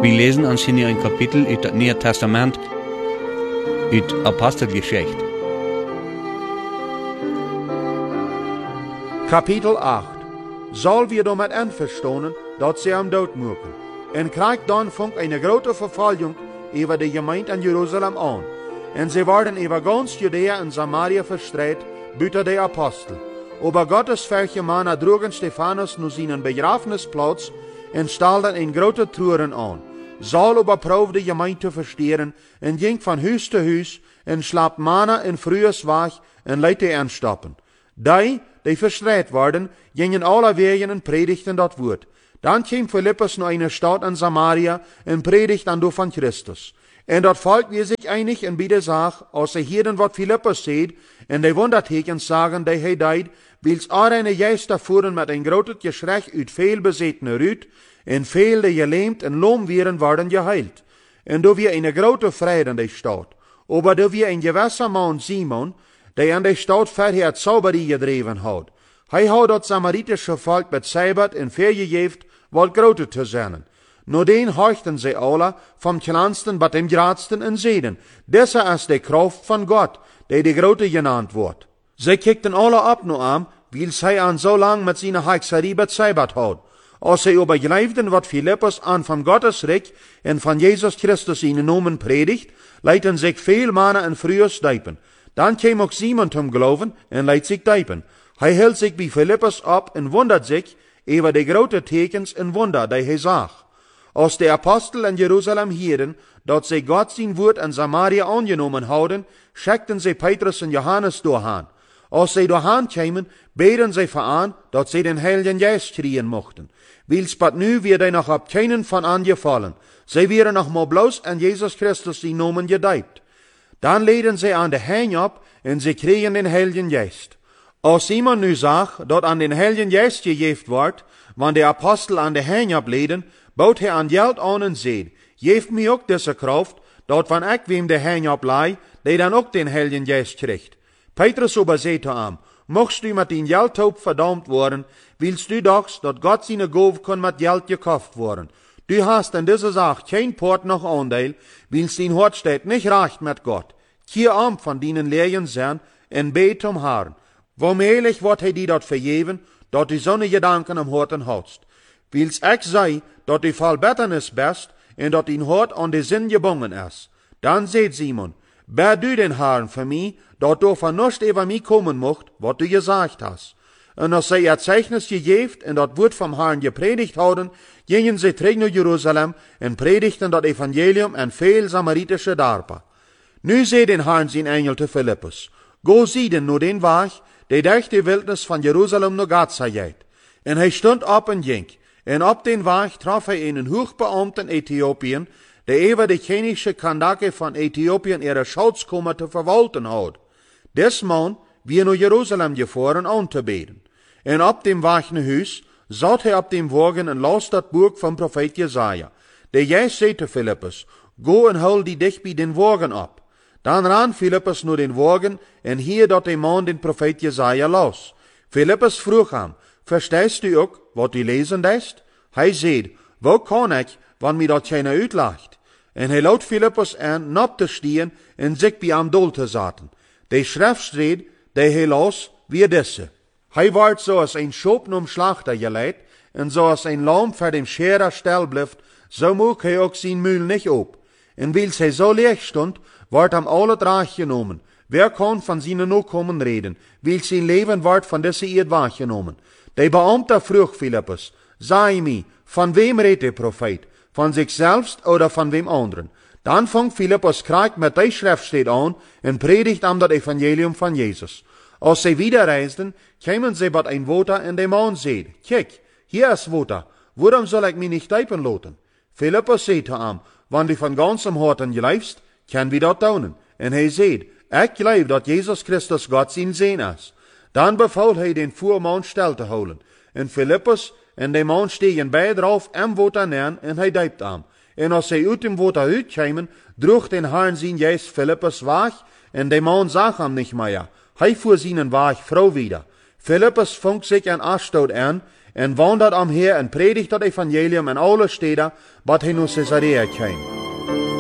Wir lesen anscheinend ein Kapitel uit das Neue Testament, uit Apostelgeschichte. Kapitel 8. Zal wir damit einverstehen, dat sie am Dood moeten. En krijgt dan fängt eine große Verfolgung über die Gemeinde in Jerusalem an. En sie werden über ganz Judäa und Samaria verstreut, büter die Apostel. Aber Gottes verche Männer drogen Stephanus nu seinen Begrafnisplatz en stelden een große Truren an. Saul überprüfte die Gemeinde zu verstehen en ging von Haus zu Haus en schlapt Männer in frühes Wach en leidt die anstoppen. Die verstreut worden, gingen alle Wegen en predigten dat Wort. Dann kam Philippus naar eine Stadt in Samaria en predigt an von Christus. En dat Volk wir sich einig in beide Sache, als sie hieren wat Philippus seht, en die Wundertekens sagen, die hij deed, wils eine Geister fuhren mit ein großes Geschrei uit veel bezetene Rüt, en veel die gelähmt en lohm wären, worden geheilt. En do wir eine große Freude in der Stadt. Aber do wir ein gewisser Mann Simon, der an der Stadt vorher Zauberie gedreven hat. Hij hat das samaritische Volk bezaubert en vergejeft, wat große zu sein. Nur den horchten sie alle, vom kleinsten bis dem gradsten in Seden. Dieser ist die Kraft von Gott, der die Grote genannt wird. Sie kickten alle ab nur an, weil sie an so lang mit seiner Hexerie bezaubert hat. Als sie übergreiften, wat Philippus an vom Gottesreich und von Jesus Christus ihnen Namen predigt, leiten sich viel Männer in frühes Deipen. Dann kam auch Simon zum Glauben und leit sich Deipen. Hij hält sich bei Philippus ab und wundert sich über die große Tekens und Wunder, die hij sah. Als die Apostel in Jerusalem hielten, dat sie Gott sein Wort in Samaria angenommen hadden, schickten sie Petrus und Johannes dorthin. Als sie dorthin kamen, beten sie voran, dat sie den Heiligen Geist kriegen mochten. Wils bat nu wir die noch ab keinen von angefallen. Sie wären noch mal bloß an Jesus Christus die Namen gedeibt. Dann leden sie an den Hang ab und sie kriegen den Heiligen Geist. Als Simon nu sah, dat an den Heiligen Geist gegeft ward, wann die Apostel an den Hang ableden, baut hij an Geld an en zei, geeft mij ook deze kracht, dat van ik wem de Hang ablei, die dan ook den Heiligen Geist kriegt. Petrus aber zei zu ihm, mochtst du mit den Geldtaub verdammt worden, willst du dachts, dat Gott seine Gabe kann mit Geld gekauft worden. Du hast in dieser Sache kein Port noch Anteil, willst dein Hort steht nicht recht mit Gott. Kehr am von deinen Lehren sein, en bet um Herrn. Womöglich wird hij die dat vergeven, dat du so ne Gedanken am Horten hast. Wils ik sei, dat du voll Betternis bist, en dat dein Hort an de Sinn gebunden ist. Dann seht Simon, bär du den Herrn für mich, dat du von nichts über mich kommen mocht, wat du gesagt hast. Und als sie ihr Zeichnis gegeben und dat Wort vom Herrn gepredigt haben, gingen sie zurück nach Jerusalem und predigten das Evangelium an viel samaritische Dörfer. Nu seht den Herrn sein Engel zu Philippus, go sie denn nur den Weg, der durch die Wildnis von Jerusalem nach Gaza geht. Und hij stund op en ging, en op den Weg traf hij einen Hochbeamten Äthiopien, der über die chemische Kandake von Äthiopien ihre Schatzkammer zu verwalten hat. Des Mann wir nach Jerusalem gefahren anzubeten. En op dem Weg nach Hus, zat hij op dem Wagen en las dat Buch vom Prophet Jesaja. Der Geist zei zu Philippus, go en hol die dich bei den Wagen ab. Dann ran Philippus nur den Wagen en hier dat der Mann den Prophet Jesaja las. Philippus vroeg hem, verstehst du ook wat du lesen ist? Hij zei, wo kan ik, wann mir dat keiner uitlegt? En hij laat Philippus aan nap te stehen en zich bij hem dol te zaten. De schriftstreed, die hij las, wie deze. Hij werd zoals een Schopen um Schlachter geleid, en zoals een lam voor dem Scherer stil blijft, zo mocht hij ook zijn Mühl nicht op. En wils hij zo leeg stond, werd hem al het recht genomen. Wer kan van zijn Nachkommen reden, wils zijn leven werd van deze eerd wahrgenomen. De Beamte vroeg Philippus, sei mir, von wem redet der Prophet? Von sich selbst oder von wem anderen? Dann fängt Philippus Krieg mit der Schriftsteht an und predigt am das Evangelium von Jesus. Als sie wieder reisten, kamen sie bei ein Woter und der Mann sagt, kijk, hier ist Woter, warum soll ich mich nicht deipen lassen? Philippus sagt zu ihm, wenn du von ganzem Herzen glaubst, kann wir das tun. Und er sagt, ich glaube, dass Jesus Christus Gott sein Sohn ist. Dann befahl er den Fuhrmann still zu holen. Und Philippus und der Mann stiegen beide drauf am Water näher und er deipt am. Und als sie aus dem Water uitkamen, droeg den Herrn sein Geist Philippus weg und der Mann sah ihm nicht mehr. Er fuhr seinen Weg froh wieder. Philippus fängt sich an Ashdod an en wandert am Heer en predigt dat Evangelium in alle steden, wat hij naar Caesarea kwam.